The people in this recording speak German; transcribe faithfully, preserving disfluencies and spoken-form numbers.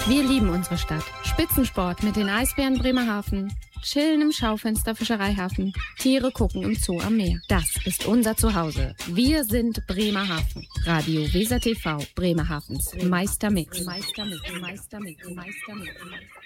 Wir lieben unsere Stadt. Spitzensport mit den Eisbären Bremerhaven, chillen im Schaufenster Fischereihafen, Tiere gucken im Zoo am Meer. Das ist unser Zuhause. Wir sind Bremerhaven. Radio Weser T V, Bremerhavens Meistermix. Meistermix, Meistermix, Meistermix.